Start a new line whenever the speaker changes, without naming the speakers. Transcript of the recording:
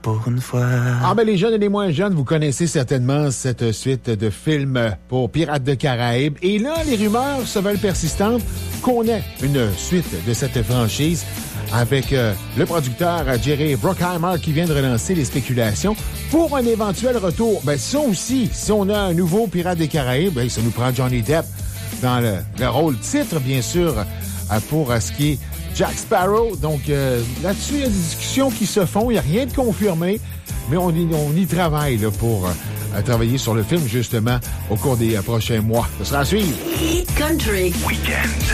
pour une fois.
Ah ben les jeunes et les moins jeunes, vous connaissez certainement cette suite de films pour Pirates des Caraïbes. Et là, les rumeurs se veulent persistantes qu'on ait une suite de cette franchise avec le producteur Jerry Bruckheimer qui vient de relancer les spéculations pour un éventuel retour. Ben ça aussi, si on a un nouveau Pirates des Caraïbes, ben, ça nous prend Johnny Depp dans le rôle titre, bien sûr, pour ce qui est Jack Sparrow. Donc là-dessus, il y a des discussions qui se font. Il n'y a rien de confirmé, mais on y travaille là, pour travailler sur le film, justement, au cours des prochains mois. Ce sera à suivre.
Country
Weekend.